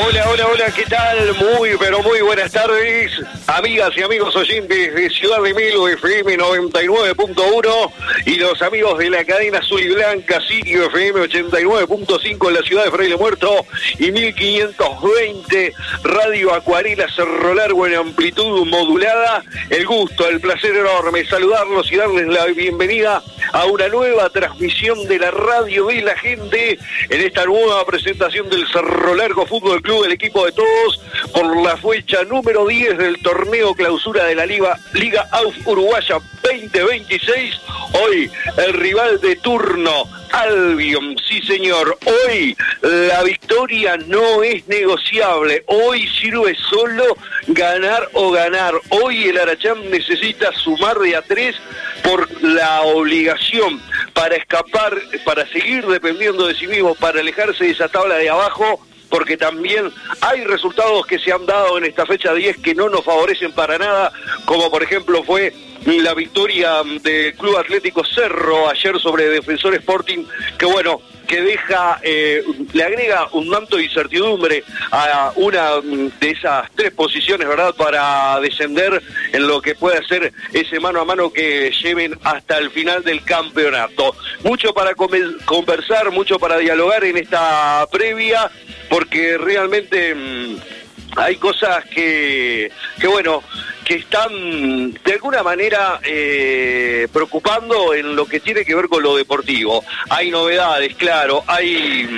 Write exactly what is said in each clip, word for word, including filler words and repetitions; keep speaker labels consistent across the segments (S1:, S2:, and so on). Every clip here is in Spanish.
S1: Hola, hola, hola, ¿qué tal? Muy, pero muy buenas tardes, amigas y amigos oyentes de Ciudad de Melo, F M noventa y nueve punto uno, y los amigos de la cadena azul y blanca, Sirio F M ochenta y nueve punto cinco en la ciudad de Fraile Muerto, y mil quinientos veinte, Radio Acuarela Cerro Largo en amplitud modulada. El gusto, el placer enorme saludarlos y darles la bienvenida a una nueva transmisión de la radio de la gente, en esta nueva presentación del Cerro Largo Fútbol Club, el equipo de todos, por la fecha número diez del torneo clausura de la Liga, Liga A U F Uruguaya veinte veintiséis. Hoy el rival de turno, Albion, sí señor. Hoy la victoria no es negociable. Hoy sirve solo ganar o ganar. Hoy el Arachán necesita sumar de a tres por la obligación para escapar, para seguir dependiendo de sí mismo, para alejarse de esa tabla de abajo, porque también hay resultados que se han dado en esta fecha diez que no nos favorecen para nada, como por ejemplo fue la victoria del Club Atlético Cerro ayer sobre Defensor Sporting, que bueno, que deja, eh, le agrega un manto de incertidumbre a una de esas tres posiciones, ¿verdad?, para descender en lo que puede ser ese mano a mano que lleven hasta el final del campeonato. Mucho para conversar, mucho para dialogar en esta previa, porque realmente mmm, hay cosas que, que bueno, que están de alguna manera eh, preocupando en lo que tiene que ver con lo deportivo. Hay novedades, claro, hay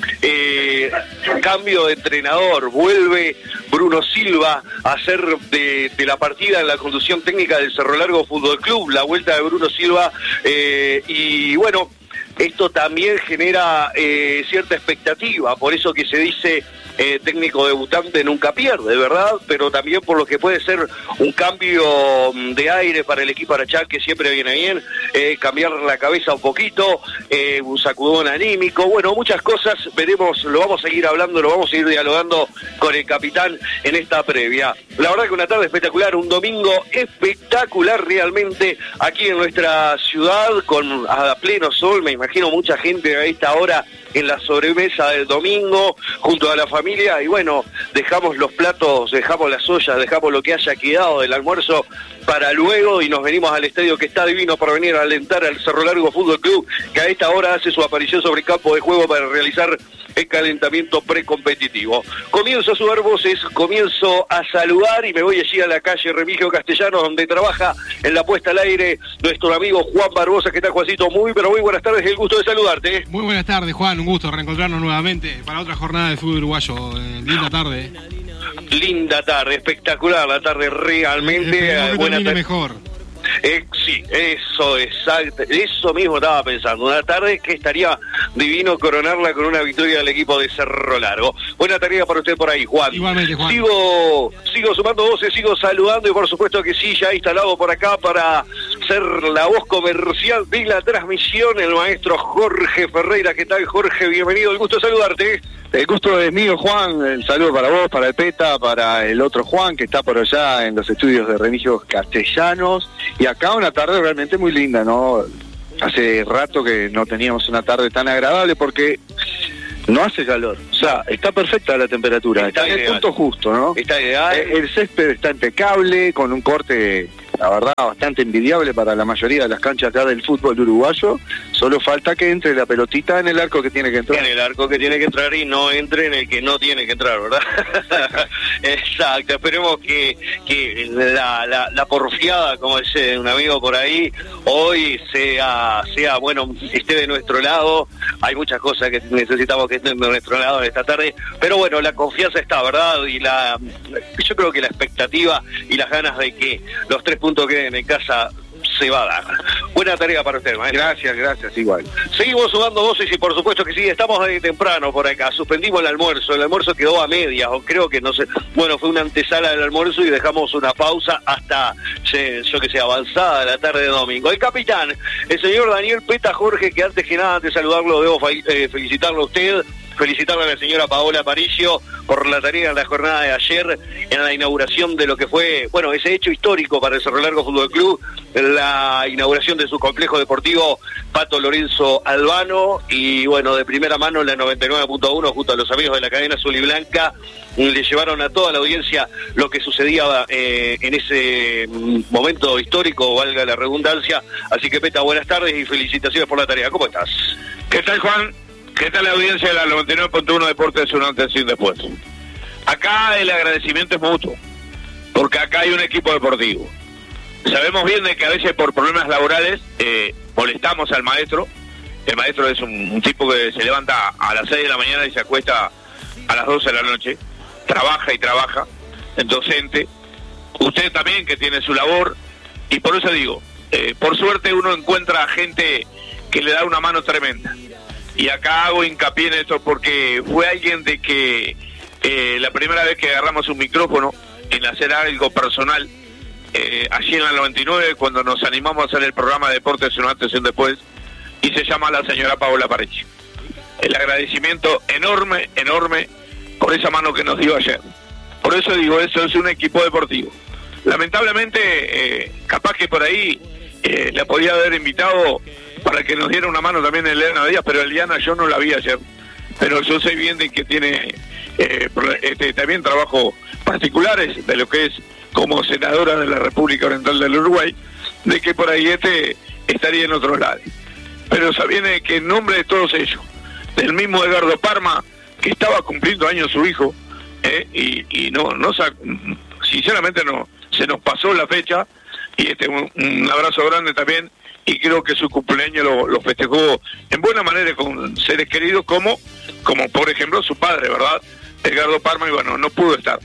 S1: eh, cambio de entrenador, vuelve Bruno Silva a ser de, de la partida en la conducción técnica del Cerro Largo Fútbol Club, la vuelta de Bruno Silva, eh, y bueno, esto también genera eh, cierta expectativa, por eso que se dice eh, técnico debutante nunca pierde, ¿verdad? Pero también por lo que puede ser un cambio de aire para el equipo Arachán, que siempre viene bien, eh, cambiar la cabeza un poquito, eh, un sacudón anímico, bueno, muchas cosas, veremos, lo vamos a seguir hablando, lo vamos a ir dialogando con el capitán en esta previa. La verdad que una tarde espectacular, un domingo espectacular realmente aquí en nuestra ciudad, con a pleno sol, me imagino mucha gente a esta hora en la sobremesa del domingo, junto a la familia, y bueno, dejamos los platos, dejamos las ollas, dejamos lo que haya quedado del almuerzo para luego, y nos venimos al estadio, que está divino, para venir a alentar al Cerro Largo Fútbol Club, que a esta hora hace su aparición sobre el campo de juego para realizar el calentamiento precompetitivo. Comienzo a sudar voces, comienzo a saludar, y me voy allí a la calle Remigio Castellanos, donde trabaja en la puesta al aire nuestro amigo Juan Barbosa. ¿Qué tal, Juancito? Muy, pero muy buenas tardes, el gusto de saludarte.
S2: Muy buenas tardes, Juan, un gusto reencontrarnos nuevamente para otra jornada de fútbol uruguayo. Eh, linda tarde.
S1: Linda tarde, espectacular la tarde realmente.
S2: Eh, que
S1: buena tarde.
S2: Mejor.
S1: Eh, sí, eso, exacto, eso mismo estaba pensando, una tarde que estaría divino coronarla con una victoria del equipo de Cerro Largo. Buena tarea para usted por ahí, Juan.
S2: Igualmente, Juan.
S1: Sigo, sigo sumando voces, sigo saludando, y por supuesto que sí, ya instalado por acá para ser la voz comercial de la transmisión, el maestro Jorge Ferreira. ¿Qué tal, Jorge? Bienvenido, el gusto de saludarte.
S3: El gusto es mío, Juan. El saludo para vos, para el Peta, para el otro Juan, que está por allá en los estudios de Remigio Castellanos. Y acá una tarde realmente muy linda, ¿no? Hace rato que no teníamos una tarde tan agradable, porque no hace calor. O sea, está perfecta la temperatura, está, está en el punto justo, ¿no?
S1: Está ideal.
S3: El césped está impecable, con un corte, la verdad, bastante envidiable para la mayoría de las canchas acá del fútbol uruguayo. Solo falta que entre la pelotita en el arco que tiene que entrar.
S1: En el arco que tiene que entrar, y no entre en el que no tiene que entrar, ¿verdad? Exacto, esperemos que, que la, la, la porfiada, como dice un amigo por ahí, hoy sea, sea, bueno, esté de nuestro lado. Hay muchas cosas que necesitamos que estén de nuestro lado en esta tarde, pero bueno, la confianza está, ¿verdad? Y la, yo creo que la expectativa y las ganas de que los tres puntos queden en casa se va a dar. Buena tarea para usted, maestro.
S3: Gracias, gracias, igual.
S1: Seguimos sumando voces, y por supuesto que sí, estamos de temprano por acá. Suspendimos el almuerzo, el almuerzo quedó a medias, o creo que no sé, bueno, fue una antesala del almuerzo, y dejamos una pausa hasta, yo que sé, avanzada la tarde de domingo. El capitán, el señor Daniel Peta. Jorge, que antes que nada, antes de saludarlo, debo eh, felicitarlo a usted felicitarle a la señora Paola Aparicio por la tarea en la jornada de ayer, en la inauguración de lo que fue, bueno, ese hecho histórico para el Cerro Largo Fútbol Club, la inauguración de su complejo deportivo Pato Lorenzo Albano, y bueno, de primera mano en la noventa y nueve punto uno, junto a los amigos de la cadena azul y blanca, le llevaron a toda la audiencia lo que sucedía eh, en ese momento histórico, valga la redundancia. Así que, Peta, buenas tardes y felicitaciones por la tarea. ¿Cómo estás?
S4: ¿Qué tal, Juan? ¿Qué tal la audiencia de la noventa y nueve punto uno Deportes, un antes y un después? Acá el agradecimiento es mutuo, porque acá hay un equipo deportivo. Sabemos bien de que a veces por problemas laborales eh, molestamos al maestro. El maestro es un, un tipo que se levanta a las seis de la mañana y se acuesta a las doce de la noche. Trabaja y trabaja, en docente. Usted también, que tiene su labor. Y por eso digo, eh, por suerte uno encuentra gente que le da una mano tremenda. Y acá hago hincapié en esto porque fue alguien de que eh, la primera vez que agarramos un micrófono en hacer algo personal, eh, allí en la noventa y nueve, cuando nos animamos a hacer el programa de Deportes un antes y un después, y se llama la señora Paola Aparicio. El agradecimiento enorme, enorme, por esa mano que nos dio ayer. Por eso digo, eso es un equipo deportivo. Lamentablemente, eh, capaz que por ahí eh, la podía haber invitado para que nos diera una mano también Eliana Díaz, pero Eliana yo no la vi ayer. Pero yo sé bien de que tiene eh, este, también trabajos particulares de lo que es como senadora de la República Oriental del Uruguay, de que por ahí este estaría en otros lados. Pero sabiendo que en nombre de todos ellos, del mismo Edgardo Parma, que estaba cumpliendo años su hijo, eh, y, y no, no sinceramente no se nos pasó la fecha, y este un, un abrazo grande también, y creo que su cumpleaños lo, lo festejó en buena manera con seres queridos como, como por ejemplo su padre, ¿verdad? Edgardo Parma, y bueno, no pudo estar.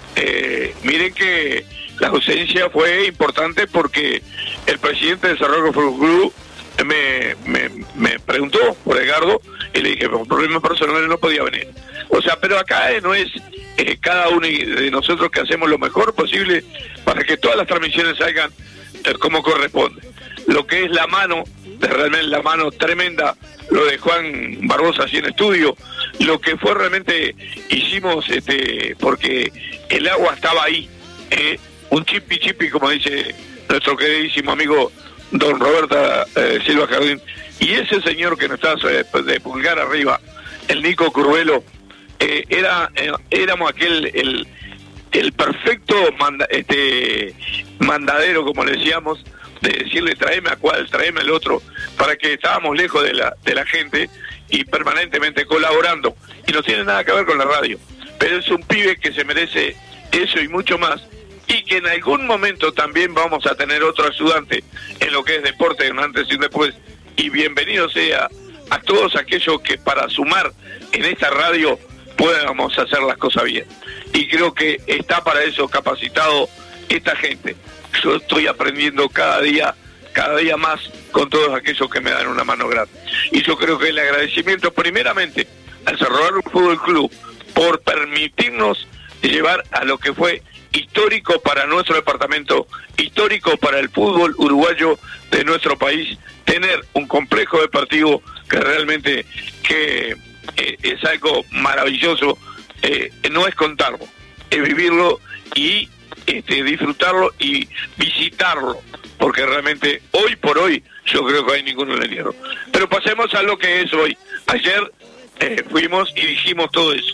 S4: Eh, miren que la ausencia fue importante porque el presidente del Cerro Largo Fútbol Club Me, me, me preguntó por Edgardo y le dije, por problemas personales no podía venir. O sea, pero acá eh, no es eh, cada uno de nosotros que hacemos lo mejor posible para que todas las transmisiones salgan eh, como corresponde. Lo que es la mano, de realmente la mano tremenda, lo de Juan Barbosa así en estudio, lo que fue realmente hicimos, este porque el agua estaba ahí, eh, un chipi chipi, como dice nuestro queridísimo amigo don Roberta eh, Silva Jardín, y ese señor que nos está eh, de pulgar arriba, el Nico Curvelo, eh, era eh, éramos aquel el, el perfecto manda, este mandadero, como le decíamos, de decirle tráeme a cuál, tráeme al otro, para que estábamos lejos de la de la gente y permanentemente colaborando, y no tiene nada que ver con la radio, pero es un pibe que se merece eso y mucho más, y que en algún momento también vamos a tener otro ayudante en lo que es deporte, un antes y un después, y bienvenido sea a todos aquellos que para sumar en esta radio podamos hacer las cosas bien. Y creo que está para eso capacitado esta gente. Yo estoy aprendiendo cada día, cada día más con todos aquellos que me dan una mano grande. Y yo creo que el agradecimiento primeramente al Cerro Largo Fútbol Club por permitirnos llevar a lo que fue histórico para nuestro departamento, histórico para el fútbol uruguayo de nuestro país, tener un complejo deportivo que realmente que eh, es algo maravilloso, eh, no es contarlo, es vivirlo y este, disfrutarlo y visitarlo, porque realmente hoy por hoy yo creo que hay ninguno le niego. Pero pasemos a lo que es hoy. Ayer eh, fuimos y dijimos todo eso.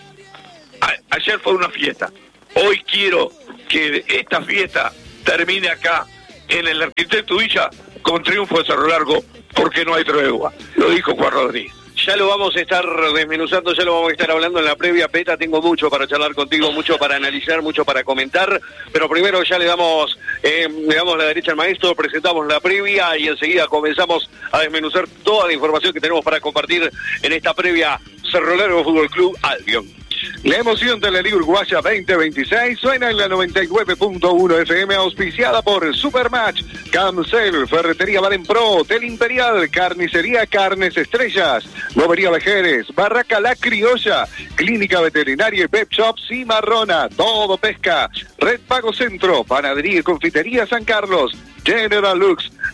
S4: A- ayer fue una fiesta. Hoy quiero que esta fiesta termine acá, en el Arquitecto Villa, con triunfo de Cerro Largo, porque no hay tregua. Lo dijo Juan Rodríguez.
S1: Ya lo vamos a estar desmenuzando, ya lo vamos a estar hablando en la previa, Peta. Tengo mucho para charlar contigo, mucho para analizar, mucho para comentar, pero primero ya le damos eh, le damos la derecha al maestro, presentamos la previa y enseguida comenzamos a desmenuzar toda la información que tenemos para compartir en esta previa Cerro Largo Fútbol Club Albion. La emoción de la Liga Uruguaya veinte veintiséis suena en la noventa y nueve punto uno F M, auspiciada por Supermatch, Camcel, Ferretería Valenpro, Tel Imperial, Carnicería Carnes Estrellas, Bobería Vejeres, Barraca La Criolla, Clínica Veterinaria y Pep Shop Cimarrona, Todo Pesca, Red Pago Centro, Panadería y Confitería San Carlos, General Lux,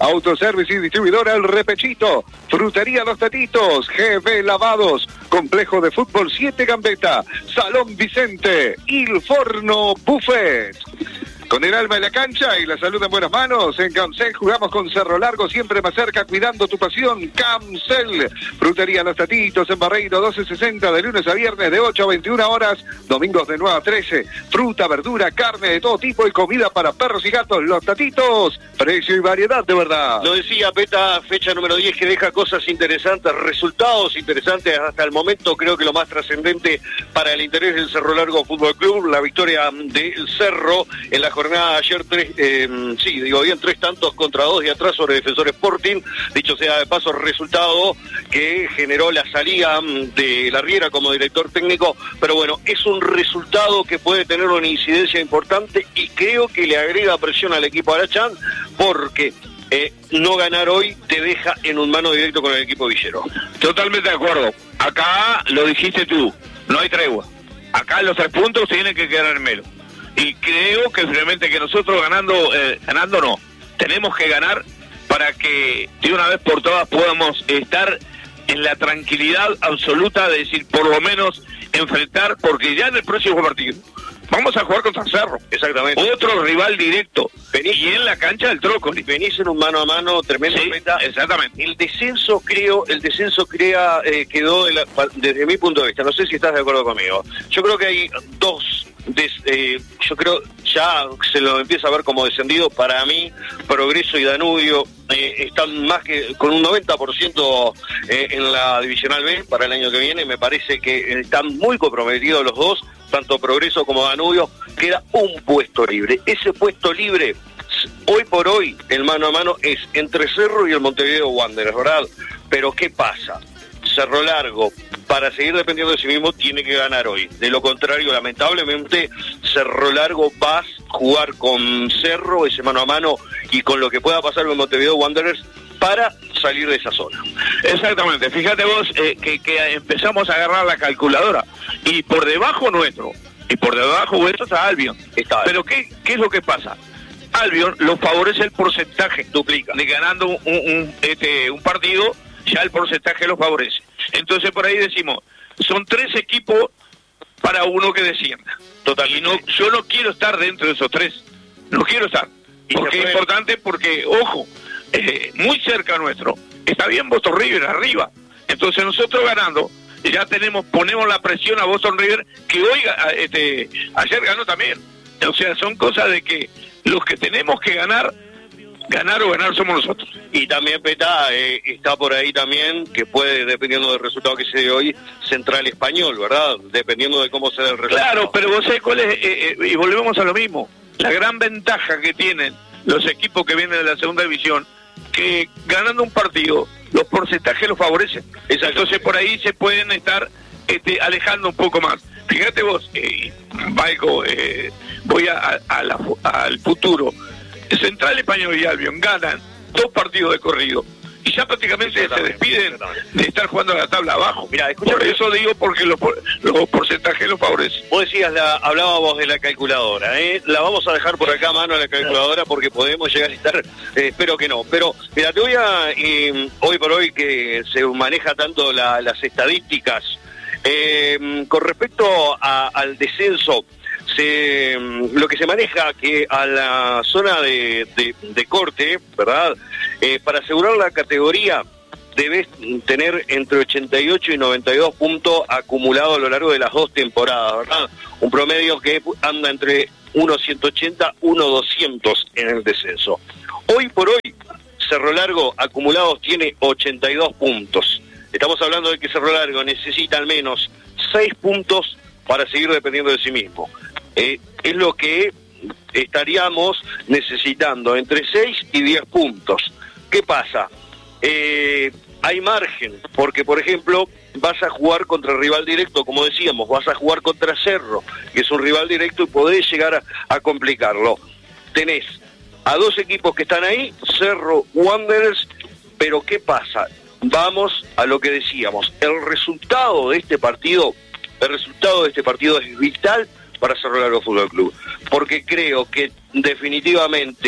S3: Autoservice y distribuidora El Repechito, Frutería Los Tatitos, G B Lavados, Complejo de Fútbol siete Gambetta, Salón Vicente, Il Forno Buffet. Con el alma en la cancha y la salud en buenas manos, en Camcel jugamos con Cerro Largo, siempre más cerca, cuidando tu pasión. Camcel, Frutería Los Tatitos, en Barreiro doce sesenta, de lunes a viernes de ocho a veintiuna horas, domingos de nueve a trece. Fruta, verdura, carne de todo tipo y comida para perros y gatos. Los Tatitos, precio y variedad de verdad.
S1: Lo decía Peta, fecha número diez, que deja cosas interesantes, resultados interesantes hasta el momento. Creo que lo más trascendente para el interés del Cerro Largo Fútbol Club, la victoria del Cerro en la jornada ayer, tres, eh, sí, digo bien, tres tantos contra dos de atrás sobre Defensor Sporting. Dicho sea de paso, resultado que generó la salida de la Riera como director técnico, pero bueno, es un resultado que puede tener una incidencia importante y creo que le agrega presión al equipo Arachán, porque eh, no ganar hoy te deja en un mano directo con el equipo villero.
S4: Totalmente de acuerdo. Acá lo dijiste tú, no hay tregua. Acá los tres puntos tienen que quedar en Melo. Y creo que finalmente que nosotros ganando, eh, ganando no, tenemos que ganar para que de una vez por todas podamos estar en la tranquilidad absoluta de decir, por lo menos enfrentar, porque ya en el próximo partido vamos a jugar contra Cerro,
S1: exactamente,
S4: otro rival directo, venís, y en la cancha del Trócoli.
S1: Venís en un mano a mano tremendo.
S4: Sí,
S1: meta.
S4: exactamente.
S1: El descenso, creo, el descenso crea, eh, quedó de la, desde mi punto de vista, no sé si estás de acuerdo conmigo. Yo creo que hay dos, des, eh, yo creo ya se lo empieza a ver como descendido. Para mí, Progreso y Danubio eh, están más que con un noventa por ciento eh, en la Divisional B para el año que viene. Me parece que están muy comprometidos los dos, tanto Progreso como Danubio. Queda un puesto libre. Ese puesto libre, hoy por hoy, el mano a mano es entre Cerro y el Montevideo Wanderers, ¿verdad? Pero ¿qué pasa? Cerro Largo, para seguir dependiendo de sí mismo, tiene que ganar hoy. De lo contrario, lamentablemente, Cerro Largo va a jugar con Cerro, ese mano a mano, y con lo que pueda pasar con Montevideo Wanderers, para salir de esa zona.
S4: Exactamente, fíjate vos eh, que, que empezamos a agarrar la calculadora y por debajo nuestro, y por debajo vuestro está Albion.
S1: Está
S4: Pero ¿qué, ¿qué es lo que pasa? Albion lo favorece el porcentaje,
S1: duplica,
S4: de ganando un, un, este, un partido, ya el porcentaje lo favorece. Entonces por ahí decimos, son tres equipos para uno que descienda.
S1: Total.
S4: Y no, yo no quiero estar dentro de esos tres, no quiero estar.
S1: Y
S4: porque es importante, porque, ojo, Eh, muy cerca nuestro está bien Boston River arriba, entonces nosotros ganando ya tenemos, ponemos la presión a Boston River, que hoy este, ayer ganó también. O sea, son cosas de que los que tenemos que ganar, ganar o ganar somos nosotros.
S1: Y también Peta eh, está por ahí también, que puede, dependiendo del resultado que se dé hoy, Central Español, ¿verdad? Dependiendo de cómo se dé el resultado.
S4: Claro, pero vos sabés cuál es, eh, eh, y volvemos a lo mismo, la gran ventaja que tienen los equipos que vienen de la segunda división, que ganando un partido los porcentajes los favorecen. Entonces por ahí se pueden estar este, alejando un poco más. Fíjate vos, eh, Valgo, eh, voy a, a la, al futuro. Central Español y Albion ganan dos partidos de corrido y ya prácticamente se despiden de estar jugando a la tabla abajo.
S1: Mirá,
S4: por eso digo, porque los, los porcentajes los favorecen.
S1: Vos decías, la, hablábamos de la calculadora, ¿eh? La vamos a dejar por acá a mano a la calculadora porque podemos llegar a estar, eh, espero que no. Pero, mira, te voy a, eh, hoy por hoy que se maneja tanto la, las estadísticas, eh, con respecto a, al descenso, se, lo que se maneja que a la zona de, de, de corte, ¿verdad? Eh, para asegurar la categoría debes tener entre ochenta y ocho y noventa y dos puntos acumulados a lo largo de las dos temporadas, ¿verdad? Un promedio que anda entre uno ciento ochenta, uno doscientos en el descenso. Hoy por hoy, Cerro Largo acumulados tiene ochenta y dos puntos. Estamos hablando de que Cerro Largo necesita al menos seis puntos para seguir dependiendo de sí mismo. Eh, es lo que estaríamos necesitando, entre seis y diez puntos. ¿Qué pasa? Eh, hay margen, porque por ejemplo vas a jugar contra el rival directo, como decíamos, vas a jugar contra Cerro, que es un rival directo y podés llegar a, a complicarlo. Tenés a dos equipos que están ahí, Cerro, Wanderers, pero ¿qué pasa? Vamos a lo que decíamos, el resultado de este partido, el resultado de este partido es vital para Cerro Largo Fútbol Club, porque creo que definitivamente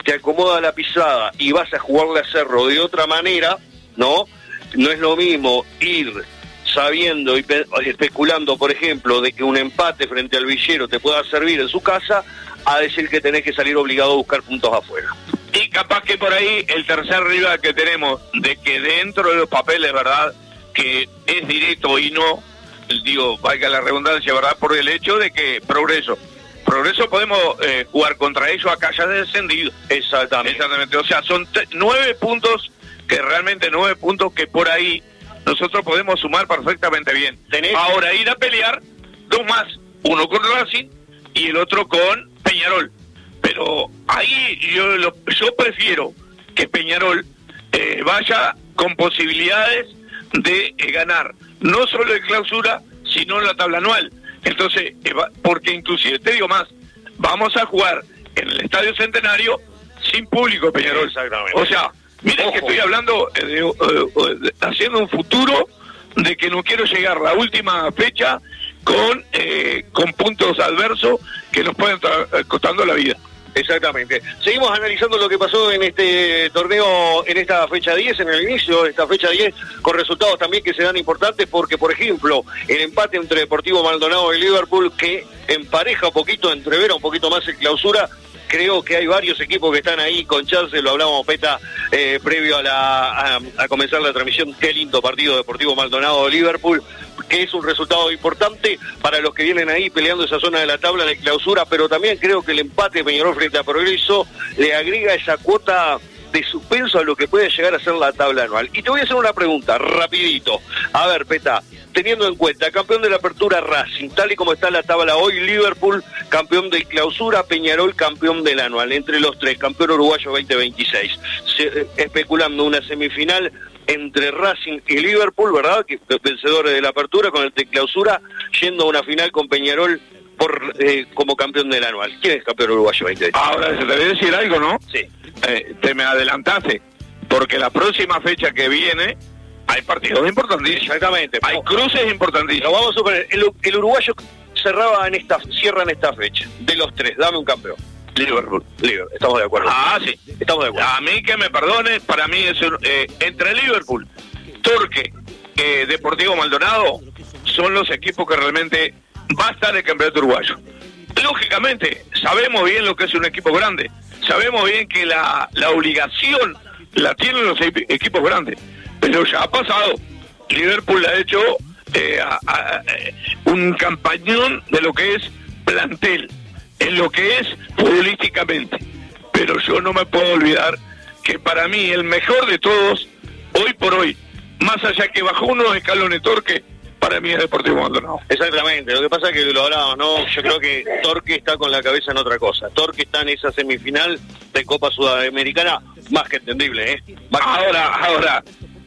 S1: te acomoda la pisada y vas a jugarle a Cerro de otra manera, ¿no? No es lo mismo ir sabiendo y especulando, por ejemplo, de que un empate frente al Villero te pueda servir en su casa, a decir que tenés que salir obligado a buscar puntos afuera.
S4: Y capaz que por ahí el tercer rival que tenemos, de que dentro de los papeles, ¿verdad?, que es directo y no, digo, valga la redundancia, ¿verdad?, por el hecho de que Progreso, Progreso podemos eh, jugar contra ellos acá ya descendido.
S1: Exactamente.
S4: Exactamente, o sea, son t- nueve puntos, que realmente nueve puntos que por ahí nosotros podemos sumar perfectamente bien.
S1: ¿Tenés?
S4: Ahora ir a pelear dos más, uno con Racing y el otro con Peñarol. Pero ahí yo lo, yo prefiero que Peñarol eh, vaya con posibilidades de eh, ganar no solo en clausura, sino en la tabla anual. Entonces, eh, va, porque inclusive, te digo más, vamos a jugar en el Estadio Centenario sin público, Peñarol.
S1: Exactamente.
S4: O sea, miren
S1: Ojo.
S4: que estoy hablando, eh, de, eh, de, haciendo un futuro de que no quiero llegar la última fecha con eh, con puntos adversos que nos pueden estar costando la vida.
S1: Exactamente. Seguimos analizando lo que pasó en este torneo, en esta fecha diez, en el inicio de esta fecha diez, con resultados también que se dan importantes, porque, por ejemplo, el empate entre Deportivo Maldonado y Liverpool, que empareja un poquito, entrevera un poquito más en clausura. Creo que hay varios equipos que están ahí con chance, lo hablamos, Peta, eh, previo a, la, a, a comenzar la transmisión. Qué lindo partido Deportivo Maldonado-Liverpool, que es un resultado importante para los que vienen ahí peleando esa zona de la tabla de clausura, pero también creo que el empate de Peñarol frente a Progreso le agrega esa cuota de suspenso a lo que puede llegar a ser la tabla anual. Y te voy a hacer una pregunta, rapidito. A ver, Peta, teniendo en cuenta, campeón de la apertura Racing, tal y como está la tabla hoy, Liverpool, campeón de clausura, Peñarol, campeón del anual. Entre los tres, campeón uruguayo veinte veintiséis. Se, eh, especulando una semifinal entre Racing y Liverpool, ¿verdad? Que vencedores de la apertura con el de clausura, yendo a una final con Peñarol por eh, como campeón del anual. ¿Quién es campeón uruguayo veinte veintiséis?
S4: Ahora, se te voy a decir algo, ¿no?
S1: Sí.
S4: Eh, te me adelantaste, porque la próxima fecha que viene hay partidos importantísimos.
S1: Exactamente.
S4: Hay cruces importantísimos.
S1: Lo vamos a suponer, el, el uruguayo cerraba en esta, cierra en esta fecha. De los tres, dame un campeón.
S4: Liverpool.
S1: Liverpool, estamos de acuerdo.
S4: Ah, sí.
S1: Estamos de acuerdo.
S4: A mí que me perdone, para mí es un, eh, entre Liverpool, Torque, eh, Deportivo Maldonado, son los equipos que realmente va a estar el campeonato uruguayo. Lógicamente, sabemos bien lo que es un equipo grande. Sabemos bien que la, la obligación la tienen los equipos grandes. Pero ya ha pasado. Liverpool ha hecho eh, a, a, a, un campañón de lo que es plantel, en lo que es futbolísticamente. Pero yo no me puedo olvidar que para mí el mejor de todos, hoy por hoy, más allá que bajó unos escalones Torque, para mí es Deportivo Maldonado.
S1: Exactamente, lo que pasa es que lo hablábamos, ¿no? Yo creo que Torque está con la cabeza en otra cosa. Torque está en esa semifinal de Copa Sudamericana, más que entendible, ¿eh? Más que
S4: Ahora, ahora,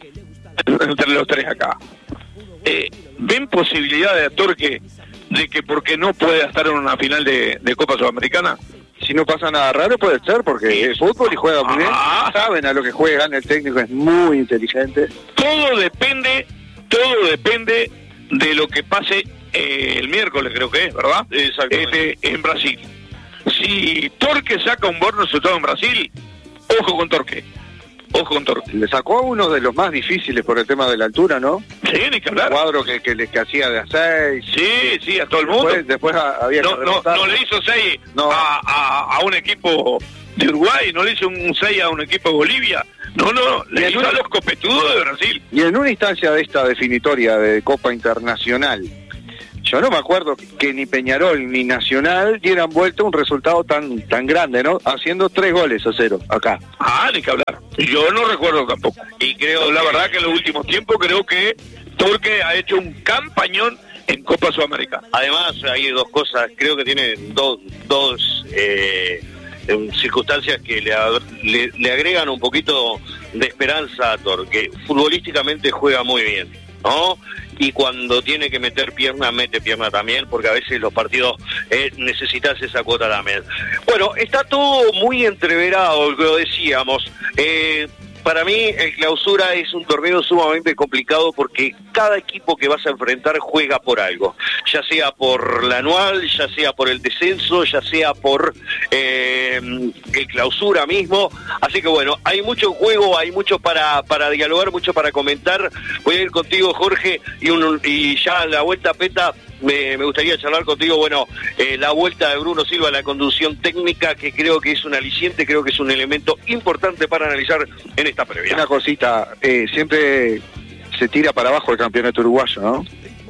S4: entre los tres acá, eh, ¿ven posibilidad de Torque de que porque no pueda estar en una final de, de Copa Sudamericana?
S3: Si no pasa nada raro puede ser, porque es fútbol y juega muy bien.
S4: Ah.
S3: Saben a lo que juegan, el técnico es muy inteligente.
S4: Todo depende, todo depende de lo que pase eh, el miércoles, creo que es, ¿verdad?
S1: Exactamente.
S4: Este, en Brasil. Si Torque saca un buen resultado en Brasil, ojo con Torque. Ojo con Torque.
S3: Le sacó a uno de los más difíciles por el tema de la altura, ¿no?
S4: Sí, ni que hablar.
S3: Cuadro que, que, le, que hacía de a seis.
S4: Sí, sí, a todo el mundo.
S3: Después, después había
S4: No,
S3: que
S4: no,
S3: remontar.
S4: no le hizo seis
S3: No.
S4: a, a, a un equipo de Uruguay, no le hizo un seis a un equipo de Bolivia. No, no,
S3: Y
S4: le
S3: en
S4: hizo
S3: una-
S4: a los copetudos de Brasil.
S3: Y en una instancia de esta definitoria de Copa Internacional, yo no me acuerdo que ni Peñarol ni Nacional dieran vuelta un resultado tan tan grande, ¿no? Haciendo tres goles a cero acá.
S4: Ah, ni que hablar. Yo no recuerdo tampoco. Y creo, la verdad, que en los últimos tiempos creo que Torque ha hecho un campañón en Copa Sudamericana.
S1: Además, hay dos cosas, creo que tiene dos, dos eh, em, circunstancias que le, ag- le, le agregan un poquito de esperanza a Torque. Futbolísticamente juega muy bien, ¿no? Y cuando tiene que meter pierna, mete pierna también, porque a veces los partidos eh, necesitas esa cuota también. Bueno, está todo muy entreverado, lo decíamos. Eh, para mí el clausura es un torneo sumamente complicado porque cada equipo que vas a enfrentar juega por algo, ya sea por la anual, ya sea por el descenso, ya sea por eh, el clausura mismo, así que bueno, hay mucho juego, hay mucho para, para dialogar, mucho para comentar. Voy a ir contigo, Jorge, y, un, y ya a la vuelta, Peta, Me, me gustaría charlar contigo, bueno, eh, la vuelta de Bruno Silva a la conducción técnica, que creo que es un aliciente, creo que es un elemento importante para analizar en esta previa.
S3: Una cosita, eh, siempre se tira para abajo el campeonato uruguayo, ¿no?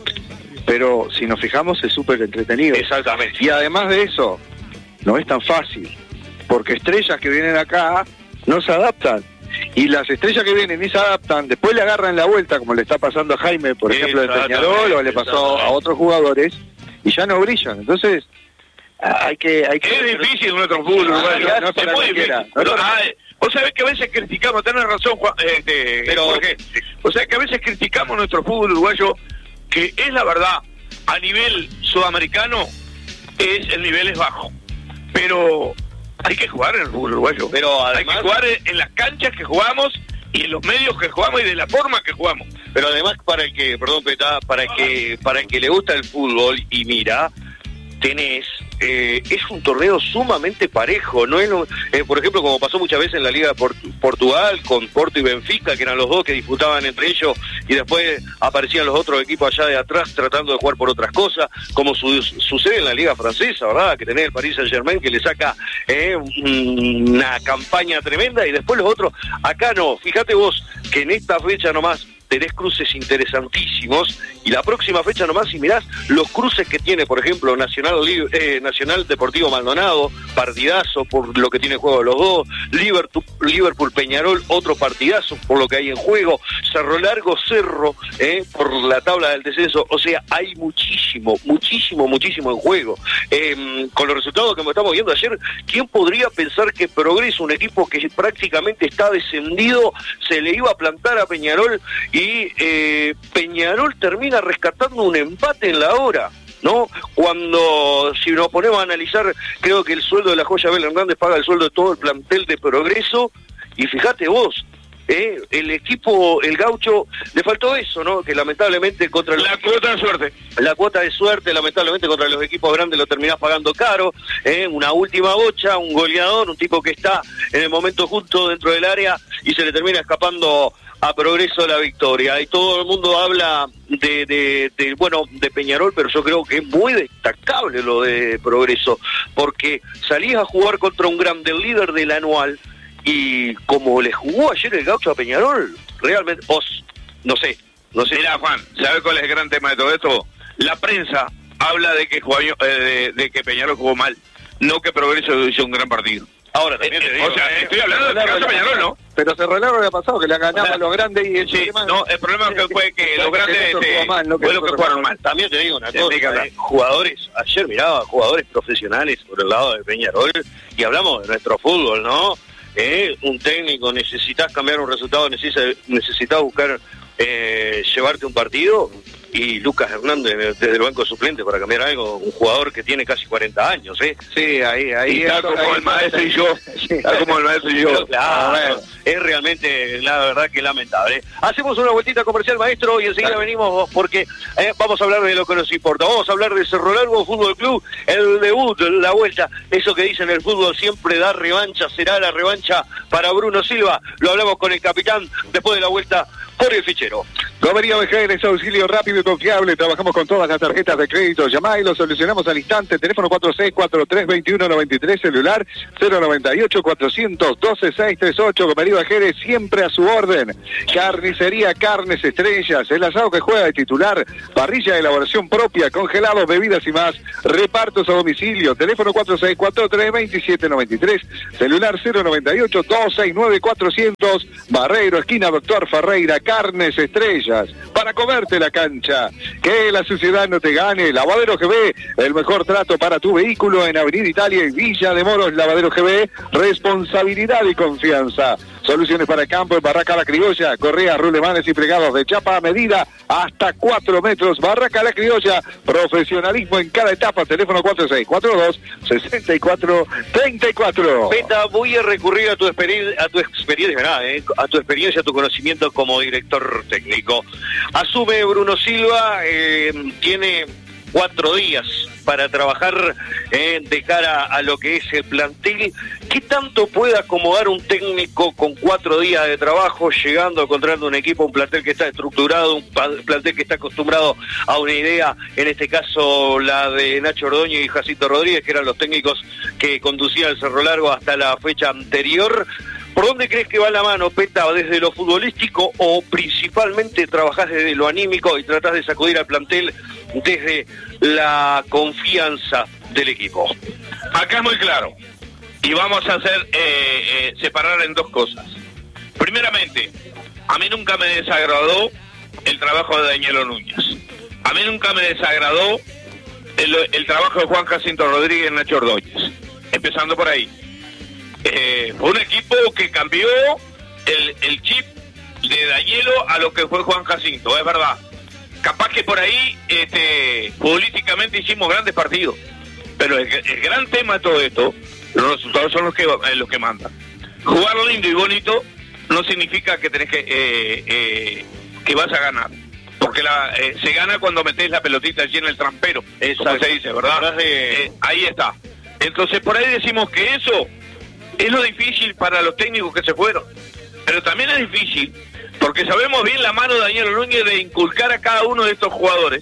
S3: Pero si nos fijamos es súper entretenido.
S1: Exactamente.
S3: Y además de eso, no es tan fácil, porque estrellas que vienen acá no se adaptan. Y las estrellas que vienen y se adaptan, después le agarran la vuelta, como le está pasando a Jaime, por ejemplo, de Peñarol, o le pasó a otros jugadores, y ya no brillan. Entonces, hay que... Hay que
S4: es difícil nuestro fútbol uruguayo.
S3: No, no es muy difícil. No, no,
S4: ah, vos sabés que a veces criticamos, tenés razón, Juan, eh, eh,
S1: pero
S4: Jorge, vos sabés que a veces criticamos nuestro fútbol uruguayo, que es la verdad, a nivel sudamericano, es el nivel es bajo. Pero... hay que jugar en el fútbol uruguayo,
S1: pero además,
S4: hay que jugar en las canchas que jugamos y en los medios que jugamos y de la forma que jugamos.
S1: Pero además para el que, perdón Peta, para el que, para el que le gusta el fútbol y mira, tenés, eh, es un torneo sumamente parejo, no es lo, eh, por ejemplo, como pasó muchas veces en la Liga de Port Portugal, con Porto y Benfica, que eran los dos que disputaban entre ellos, y después aparecían los otros equipos allá de atrás tratando de jugar por otras cosas, como su sucede en la Liga Francesa, ¿verdad? Que tenés el Paris Saint-Germain que le saca eh, una campaña tremenda, y después los otros, acá no, fíjate vos, que en esta fecha nomás tenés cruces interesantísimos, y la próxima fecha nomás, si mirás los cruces que tiene, por ejemplo, Nacional eh, Nacional Deportivo Maldonado, partidazo por lo que tiene en juego los dos, Liverpool, Liverpool Peñarol, otro partidazo por lo que hay en juego, Cerro Largo Cerro, eh, por la tabla del descenso, o sea, hay muchísimo, muchísimo, muchísimo en juego. Eh, con los resultados que me estamos viendo ayer, ¿quién podría pensar que Progreso, un equipo que prácticamente está descendido, se le iba a plantar a Peñarol? Y eh, Peñarol termina rescatando un empate en la hora, ¿no? Cuando, si nos ponemos a analizar, creo que el sueldo de la Joya Abel Hernández paga el sueldo de todo el plantel de Progreso, y fíjate vos, eh, el equipo, el gaucho, le faltó eso, ¿no? Que lamentablemente contra
S4: la cuota de suerte.
S1: La cuota de suerte, lamentablemente contra los equipos grandes lo terminás pagando caro, ¿eh? Una última bocha, un goleador, un tipo que está en el momento justo dentro del área y se le termina escapando a Progreso la victoria. Y todo el mundo habla de, de, de, bueno, de Peñarol, pero yo creo que es muy destacable lo de Progreso, porque salís a jugar contra un grande, el líder del anual, y como le jugó ayer el gaucho a Peñarol, realmente, os, no sé, no sé.
S4: Mirá, Juan, ¿sabes cuál es el gran tema de todo esto? La prensa habla de que jugó, eh, de, de que Peñarol jugó mal, no que Progreso hizo un gran partido.
S1: Ahora también
S4: eh,
S1: te digo,
S4: o sea,
S1: eh,
S4: estoy hablando del caso Peñarol, ¿no?
S3: Pero Cerro Largo le ha pasado que le han ganado o sea, a los grandes y el
S4: sí,
S3: problema,
S4: no, el problema es que fue que los grandes este,
S3: mal, no que
S4: fue lo que jugaron mal.
S1: También te digo una cosa, eh, jugadores, ayer miraba jugadores profesionales por el lado de Peñarol y hablamos de nuestro fútbol, ¿no? Eh, un técnico, necesitas cambiar un resultado, necesitas, necesitas buscar eh, llevarte un partido, y Lucas Hernández desde el banco suplente para cambiar algo, un jugador que tiene casi cuarenta años, ¿eh?
S3: Sí, ahí, ahí.
S4: Y está como ahí, el maestro y yo, está como el maestro y yo.
S1: Pero claro, es realmente, la verdad que lamentable. Hacemos una vueltita comercial, maestro, y enseguida Dale. venimos porque eh, vamos a hablar de lo que nos importa. Vamos a hablar de Cerro Largo Fútbol Club, el debut, la vuelta, eso que dicen el fútbol siempre da revancha, será la revancha para Bruno Silva. Lo hablamos con el capitán después de la vuelta por el fichero.
S3: Comería B G es auxilio rápido y confiable. Trabajamos con todas las tarjetas de crédito. Llamá y lo solucionamos al instante. Teléfono cuatro seis cuatro tres, dos uno nueve tres, celular cero noventa y ocho, cuatrocientos doce, seiscientos treinta y ocho. Comería B G siempre a su orden. Carnicería Carnes Estrellas, el asado que juega de titular, parrilla de elaboración propia, congelados, bebidas y más. Repartos a domicilio. Teléfono cuatro seis cuatro tres, dos siete nueve tres, celular cero noventa y ocho, doscientos sesenta y nueve, cuatrocientos. Barreiro, esquina Doctor Ferreira. Carnes Estrellas, para comerte la cancha. Que la suciedad no te gane. Lavadero G B, el mejor trato para tu vehículo en Avenida Italia y Villa de Moros. Lavadero G B, responsabilidad y confianza. Soluciones para el campo en Barraca La Criolla. Correas, rulemanes y plegados de chapa a medida hasta cuatro metros. Barraca La Criolla. Profesionalismo en cada etapa. Teléfono cuatro seis cuatro dos, seis cuatro tres cuatro.
S1: Peta, voy a recurrir a tu experiencia, a tu experiencia, ¿verdad, eh? a tu experiencia, a tu conocimiento como director técnico. Asume Bruno Silva, eh, tiene cuatro días para trabajar eh, de cara a lo que es el plantel. ¿Qué tanto puede acomodar un técnico con cuatro días de trabajo, llegando, encontrando un equipo, un plantel que está estructurado, un plantel que está acostumbrado a una idea, en este caso la de Nacho Ordóñez y Jacinto Rodríguez, que eran los técnicos que conducían el Cerro Largo hasta la fecha anterior? ¿Por dónde crees que va la mano, Peta? ¿Desde lo futbolístico o principalmente trabajás desde lo anímico y tratás de sacudir al plantel desde la confianza del equipo?
S4: Acá es muy claro. Y vamos a hacer, eh, eh, separar en dos cosas. Primeramente, a mí nunca me desagradó el trabajo de Danielo Núñez. A mí nunca me desagradó el, el trabajo de Juan Jacinto Rodríguez y Nacho Ordóñez. Empezando por ahí. Eh, fue un equipo que cambió el, el chip de Danielo a lo que fue Juan Jacinto, es verdad. Capaz que por ahí este, futbolísticamente hicimos grandes partidos, pero el, el gran tema de todo esto, los resultados son los que, eh, los que mandan. Jugar lindo y bonito no significa que tenés que eh, eh, que vas a ganar, porque la, eh, se gana cuando metés la pelotita allí en el trampero, como se dice, ¿verdad? Eh, ahí está. Entonces por ahí decimos que eso es lo difícil para los técnicos que se fueron, pero también es difícil porque sabemos bien la mano de Daniel Núñez de inculcar a cada uno de estos jugadores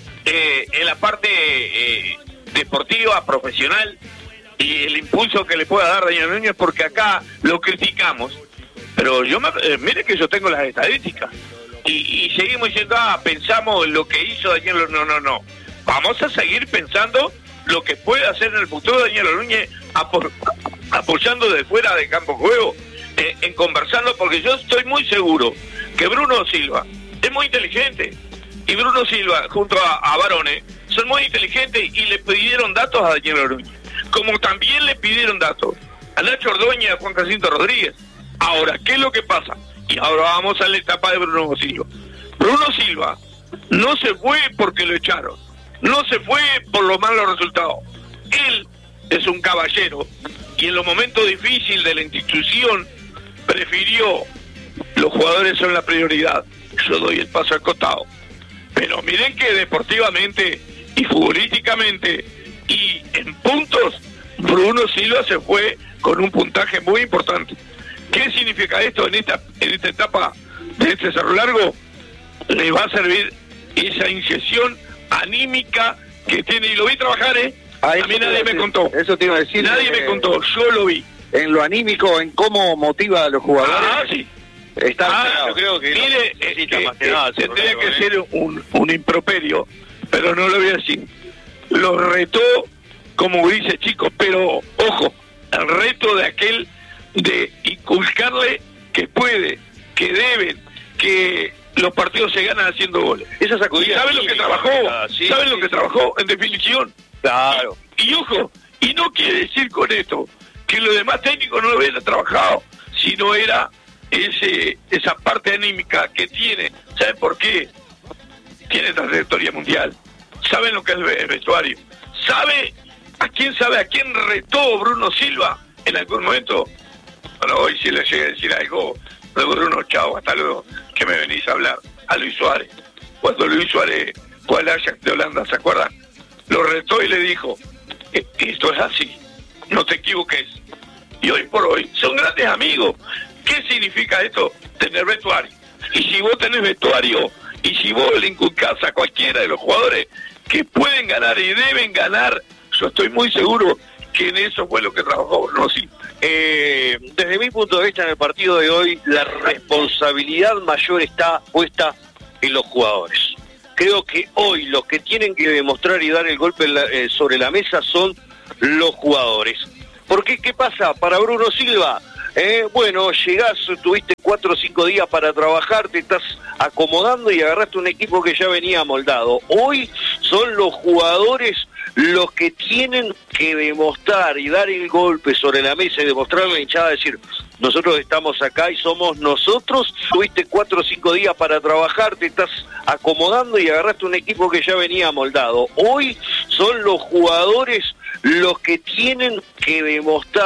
S4: eh, en la parte eh, deportiva, profesional, y el impulso que le pueda dar Daniel Núñez, porque acá lo criticamos, pero yo me, eh, mire que yo tengo las estadísticas y, y seguimos diciendo, ah, pensamos en lo que hizo Daniel. No, no, no, vamos a seguir pensando lo que puede hacer en el futuro Daniel Núñez, apo apoyando de fuera de campo juego, eh, en conversando, porque yo estoy muy seguro que Bruno Silva es muy inteligente, y Bruno Silva junto a, a Barone son muy inteligentes y le pidieron datos a Daniel Núñez, como también le pidieron datos a Nacho Ordóñez y a Juan Jacinto Rodríguez. Ahora, ¿qué es lo que pasa? Y ahora vamos a la etapa de Bruno Silva. Bruno Silva no se fue porque lo echaron, no se fue por los malos resultados. Él es un caballero y en los momentos difíciles de la institución prefirió, los jugadores son la prioridad, yo doy el paso al costado. Pero miren que deportivamente y futbolísticamente y en puntos, Bruno Silva se fue con un puntaje muy importante. ¿Qué significa esto en esta, en esta etapa de este Cerro Largo? Le va a servir esa inyección anímica que tiene, y lo vi trabajar, ¿eh?
S3: Ah,
S4: a mí nadie me contó.
S3: Eso te iba a decir.
S4: Nadie
S3: eh,
S4: me contó, yo lo vi.
S3: En lo anímico, en cómo motiva a los jugadores.
S4: Ah, sí.
S3: Está
S4: ah,
S1: yo creo que
S4: mire,
S1: no,
S4: eh,
S1: que,
S4: eh,
S1: nada,
S4: eh, tendría
S1: problema,
S4: que
S1: ¿eh?
S4: ser un, un improperio, pero no lo voy a decir. Lo retó como dice chicos, pero ojo, el reto de aquel de inculcarle que puede, que deben, que los partidos se ganan haciendo goles.
S1: Esa sacudida.
S4: ¿Saben lo que trabajó?
S1: Sí,
S4: ¿Saben
S1: sí,
S4: lo que
S1: sí.
S4: trabajó en definición?
S1: Claro.
S4: Y, y ojo, y no quiere decir con esto que los demás técnicos no lo hubieran trabajado, sino era ese esa parte anímica que tiene. ¿Saben por qué? Tiene trayectoria mundial. ¿Saben lo que es el vestuario? ¿Sabe a quién sabe a quién retó Bruno Silva en algún momento? Bueno, hoy si le llega a decir algo de Bruno, chao, hasta luego, que me venís a hablar. A Luis Suárez. Cuando Luis Suárez fue al Ajax de Holanda, ¿se acuerdan? Lo retó y le dijo, esto es así, no te equivoques. Y hoy por hoy son grandes amigos. ¿Qué significa esto? Tener vestuario. Y si vos tenés vestuario, y si vos le inculcás a cualquiera de los jugadores que pueden ganar y deben ganar, yo estoy muy seguro que en eso fue lo que trabajó Rossi.
S1: Eh, desde mi punto de vista, en el partido de hoy, la responsabilidad mayor está puesta en los jugadores. Creo que hoy los que tienen que demostrar y dar el golpe en la, eh, sobre la mesa son los jugadores. Porque, ¿qué pasa? Para Bruno Silva, eh, bueno, llegás, tuviste cuatro o cinco días para trabajar, te estás acomodando y agarraste un equipo que ya venía moldado. Hoy son los jugadores los que tienen que demostrar y dar el golpe sobre la mesa y demostrar a la hinchada, decir, nosotros estamos acá y somos nosotros. Tuviste cuatro o cinco días para trabajar, te estás acomodando y agarraste un equipo que ya venía moldado. Hoy son los jugadores los que tienen que demostrar